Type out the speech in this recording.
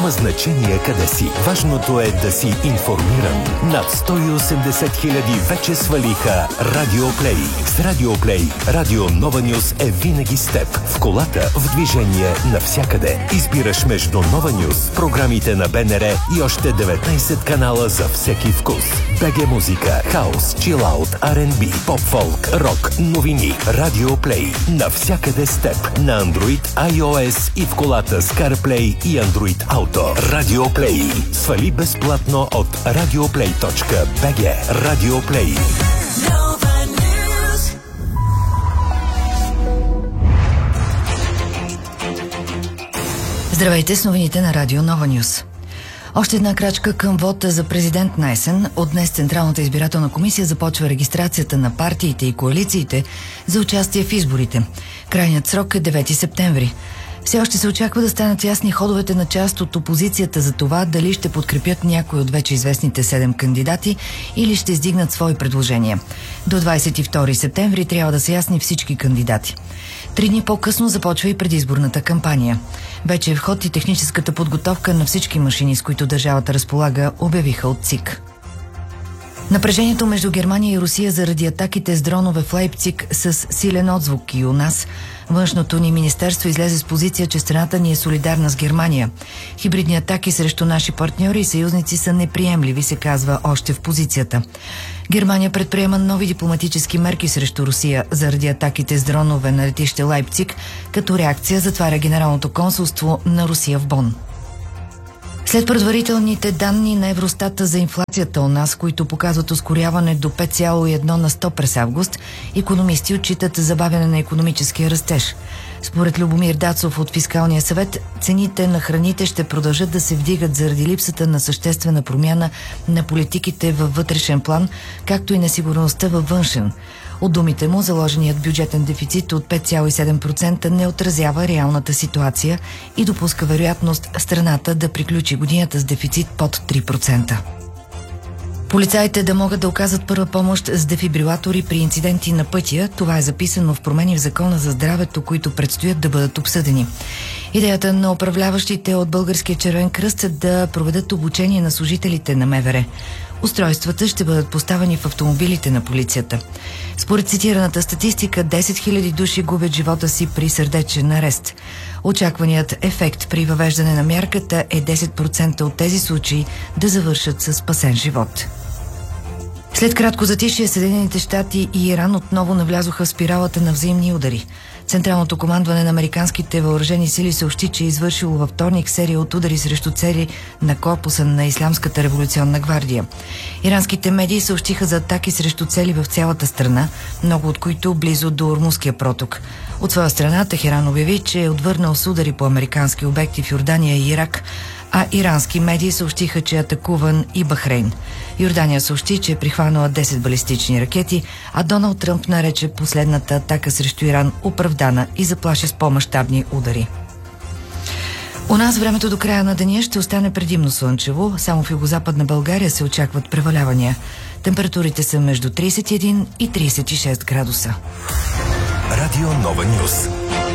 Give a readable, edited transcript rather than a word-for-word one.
Няма значение къде си. Важното е да си информиран. Над 180 хиляди вече свалиха Радиоплей. С Радиоплей Радио Нова Нюс е винаги с теб. В колата, в движение, навсякъде. Избираш между Нова Нюс, програмите на БНР и още 19 канала за всеки вкус. БГ музика, хаус, чилаут, R&B, поп-фолк, рок, новини. Радиоплей. Навсякъде с теб. На Android, iOS и в колата с CarPlay и Android Auto. Радиоплей. Свали безплатно от radioplay.bg. Радиоплей. Здравейте с новините на Радио Нова Нюс. Още една крачка към вота за президент на есен. От днес Централната избирателна комисия започва регистрацията на партиите и коалициите за участие в изборите. Крайният срок е 9 септември. Все още се очаква да станат ясни ходовете на част от опозицията за това дали ще подкрепят някой от вече известните 7 кандидати или ще издигнат свои предложения. До 22 септември трябва да са ясни всички кандидати. 3 дни по-късно започва и предизборната кампания. Вече е в ход и техническата подготовка на всички машини, с които държавата разполага, обявиха от ЦИК. Напрежението между Германия и Русия заради атаките с дронове в Лайпциг с силен отзвук и у нас. Външното ни министерство излезе с позиция, че страната ни е солидарна с Германия. Хибридни атаки срещу наши партньори и съюзници са неприемливи, се казва още в позицията. Германия предприема нови дипломатически мерки срещу Русия заради атаките с дронове на летище Лайпциг, като реакция затваря Генералното консулство на Русия в Бон. След предварителните данни на Евростата за инфлацията у нас, които показват ускоряване до 5,1 на 100 през август, икономисти отчитат забавяне на икономическия растеж. Според Любомир Дацов от Фискалния съвет, цените на храните ще продължат да се вдигат заради липсата на съществена промяна на политиките във вътрешен план, както и несигурността във външен. От думите му, заложеният бюджетен дефицит от 5,7% не отразява реалната ситуация и допуска вероятност страната да приключи годината с дефицит под 3%. Полицаите да могат да оказват първа помощ с дефибрилатори при инциденти на пътя. Това е записано в промени в Закона за здравето, които предстоят да бъдат обсъдени. Идеята на управляващите от Българския червен кръст е да проведат обучение на служителите на МВР. Устройствата ще бъдат поставени в автомобилите на полицията. Според цитираната статистика, 10 000 души губят живота си при сърдечен арест. Очакваният ефект при въвеждане на мярката е 10% от тези случаи да завършат със спасен живот. След кратко затишие, Съединените щати и Иран отново навлязоха в спиралата на взаимни удари. Централното командване на американските въоръжени сили съобщи, че е извършило във вторник серия от удари срещу цели на корпуса на Ислямската революционна гвардия. Иранските медии съобщиха за атаки срещу цели в цялата страна, много от които близо до Ормузския проток. От своя страна Техеран обяви, че е отвърнал с удари по американски обекти в Йордания и Ирак, а ирански медии съобщиха, че е атакуван и Бахрейн. Йордания съобщи, че е прихванала 10 балистични ракети, а Доналд Тръмп нарече последната атака срещу Иран оправдана и заплаши с по-мащабни удари. У нас времето до края на деня ще остане предимно слънчево, само в югозападна България се очакват превалявания. Температурите са между 31 и 36 градуса. Радио Нова Нюс.